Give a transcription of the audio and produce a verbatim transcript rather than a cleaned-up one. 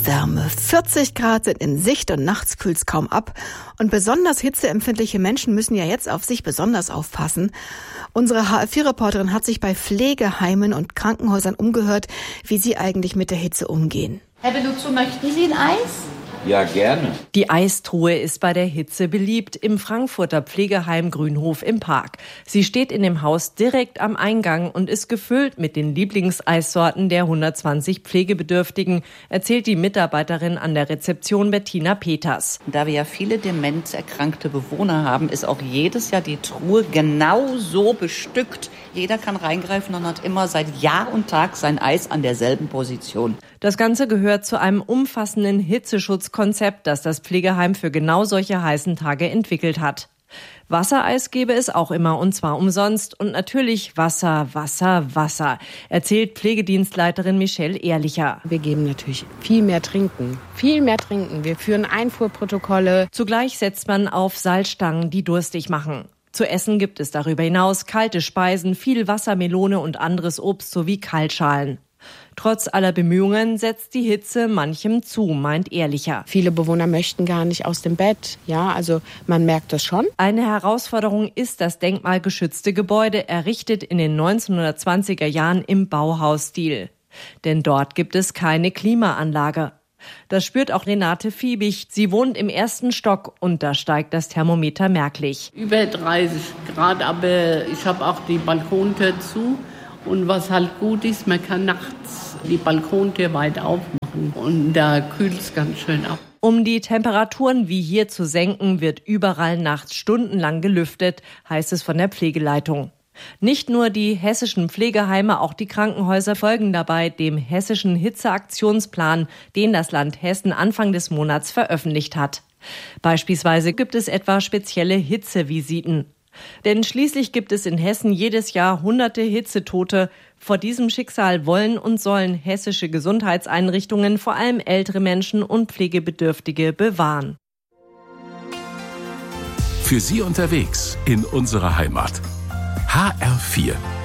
Nachtwärme. vierzig Grad sind in Sicht und nachts kühlt's kaum ab. Und besonders hitzeempfindliche Menschen müssen ja jetzt auf sich besonders aufpassen. Unsere H R vier Reporterin hat sich bei Pflegeheimen und Krankenhäusern umgehört, wie sie eigentlich mit der Hitze umgehen. Herr Belluccio, möchten Sie ein Eis? Ja, gerne. Die Eistruhe ist bei der Hitze beliebt im Frankfurter Pflegeheim Grünhof im Park. Sie steht in dem Haus direkt am Eingang und ist gefüllt mit den Lieblingseissorten der hundertzwanzig Pflegebedürftigen, erzählt die Mitarbeiterin an der Rezeption Bettina Peters. Da wir ja viele demenzerkrankte Bewohner haben, ist auch jedes Jahr die Truhe genau so bestückt. Jeder kann reingreifen und hat immer seit Jahr und Tag sein Eis an derselben Position. Das Ganze gehört zu einem umfassenden Hitzeschutzkonzept, das das Pflegeheim für genau solche heißen Tage entwickelt hat. Wassereis gäbe es auch immer, und zwar umsonst. Und natürlich Wasser, Wasser, Wasser, erzählt Pflegedienstleiterin Michelle Ehrlicher. Wir geben natürlich viel mehr Trinken, viel mehr Trinken. Wir führen Einfuhrprotokolle. Zugleich setzt man auf Salzstangen, die durstig machen. Zu essen gibt es darüber hinaus kalte Speisen, viel Wassermelone und anderes Obst sowie Kaltschalen. Trotz aller Bemühungen setzt die Hitze manchem zu, meint Ehrlicher. Viele Bewohner möchten gar nicht aus dem Bett. Ja, also man merkt das schon. Eine Herausforderung ist das denkmalgeschützte Gebäude, errichtet in den neunzehnhundertzwanziger Jahren im Bauhausstil. Denn dort gibt es keine Klimaanlage. Das spürt auch Renate Fiebig. Sie wohnt im ersten Stock und da steigt das Thermometer merklich. Über dreißig Grad, aber ich habe auch die Balkontür zu. Und was halt gut ist, man kann nachts die Balkontür weit aufmachen und da kühlt es ganz schön ab. Um die Temperaturen wie hier zu senken, wird überall nachts stundenlang gelüftet, heißt es von der Pflegeleitung. Nicht nur die hessischen Pflegeheime, auch die Krankenhäuser folgen dabei dem hessischen Hitzeaktionsplan, den das Land Hessen Anfang des Monats veröffentlicht hat. Beispielsweise gibt es etwa spezielle Hitzevisiten. Denn schließlich gibt es in Hessen jedes Jahr hunderte Hitzetote. Vor diesem Schicksal wollen und sollen hessische Gesundheitseinrichtungen vor allem ältere Menschen und Pflegebedürftige bewahren. Für Sie unterwegs in unserer Heimat. H R vier